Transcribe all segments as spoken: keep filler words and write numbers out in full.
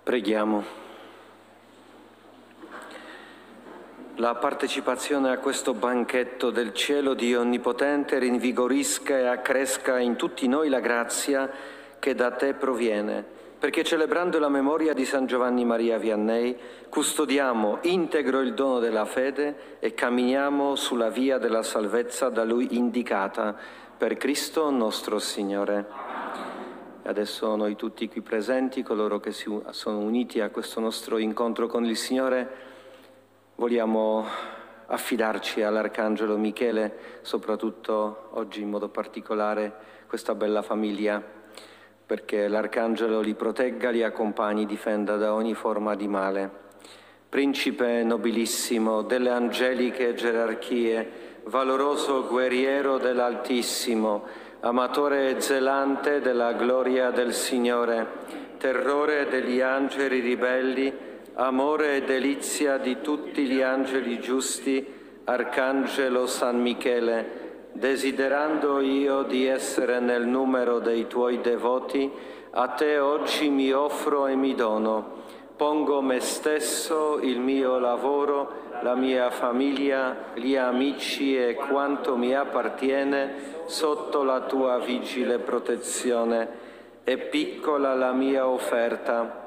Preghiamo. La partecipazione a questo banchetto del cielo Dio Onnipotente rinvigorisca e accresca in tutti noi la grazia che da te proviene, perché celebrando la memoria di San Giovanni Maria Vianney custodiamo integro il dono della fede e camminiamo sulla via della salvezza da Lui indicata, per Cristo nostro Signore. E adesso noi tutti qui presenti, coloro che si sono uniti a questo nostro incontro con il Signore, vogliamo affidarci all'Arcangelo Michele, soprattutto oggi in modo particolare questa bella famiglia, perché l'Arcangelo li protegga, li accompagni, difenda da ogni forma di male. Principe nobilissimo delle angeliche gerarchie, valoroso guerriero dell'Altissimo, amatore zelante della gloria del Signore, terrore degli angeli ribelli, amore e delizia di tutti gli angeli giusti, Arcangelo San Michele, desiderando io di essere nel numero dei tuoi devoti, a te oggi mi offro e mi dono. Pongo me stesso, il mio lavoro, la mia famiglia, gli amici e quanto mi appartiene sotto la tua vigile protezione. È piccola la mia offerta,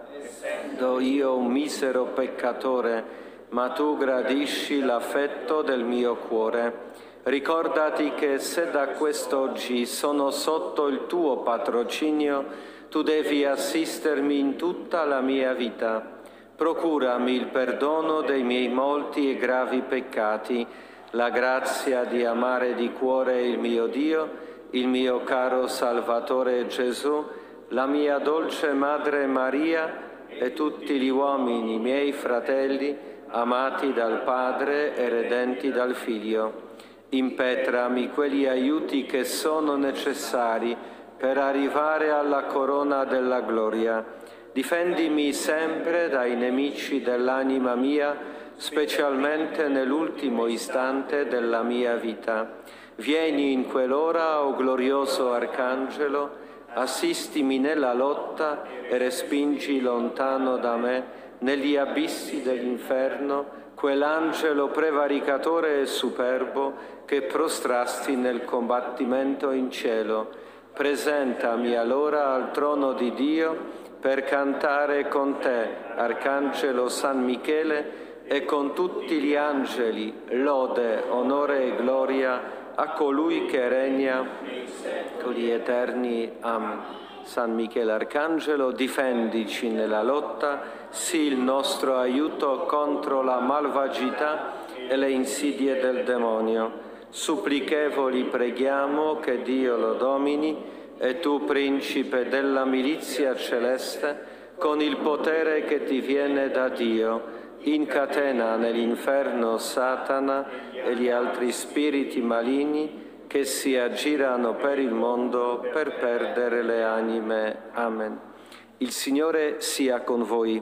do io un misero peccatore, ma tu gradisci l'affetto del mio cuore. Ricordati che se da quest'oggi sono sotto il tuo patrocinio, tu devi assistermi in tutta la mia vita. Procurami il perdono dei miei molti e gravi peccati, la grazia di amare di cuore il mio Dio, il mio caro Salvatore Gesù, la mia dolce Madre Maria e tutti gli uomini miei fratelli, amati dal Padre e redenti dal Figlio. Impetrami quegli aiuti che sono necessari per arrivare alla corona della gloria. Difendimi sempre dai nemici dell'anima mia, specialmente nell'ultimo istante della mia vita. Vieni in quell'ora, o glorioso Arcangelo, assistimi nella lotta e respingi lontano da me, negli abissi dell'inferno, quell'angelo prevaricatore e superbo che prostrasti nel combattimento in cielo. Presentami allora al trono di Dio per cantare con te, Arcangelo San Michele, e con tutti gli angeli, lode, onore e gloria a colui che regna con gli eterni. Amen. San Michele Arcangelo, difendici nella lotta, sii il nostro aiuto contro la malvagità e le insidie del demonio. Supplichevoli preghiamo che Dio lo domini, e tu, principe della milizia celeste, con il potere che ti viene da Dio, incatena nell'inferno Satana e gli altri spiriti maligni che si aggirano per il mondo per perdere le anime. Amen. Il Signore sia con voi.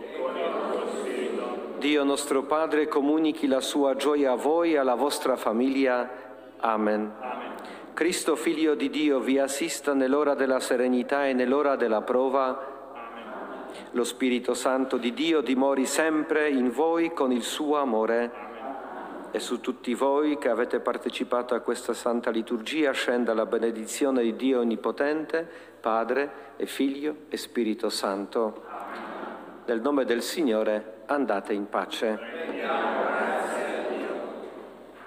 Dio nostro Padre comunichi la sua gioia a voi e alla vostra famiglia. Amen. Amen. Cristo, Figlio di Dio, vi assista nell'ora della serenità e nell'ora della prova. Lo Spirito Santo di Dio dimori sempre in voi con il suo amore. E su tutti voi che avete partecipato a questa Santa Liturgia scenda la benedizione di Dio Onnipotente, Padre e Figlio e Spirito Santo. Nel nome del Signore andate in pace.